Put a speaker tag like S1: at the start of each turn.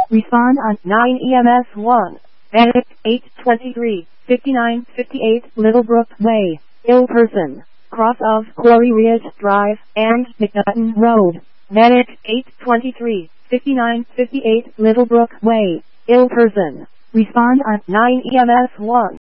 S1: Respond on 9 EMS 1. Medic 823, 5958 Littlebrook Way, ill person, cross of Quarry Ridge Drive and McNutton Road. Medic 823, 5958 Littlebrook Way, ill person. Respond on 9 EMS 1.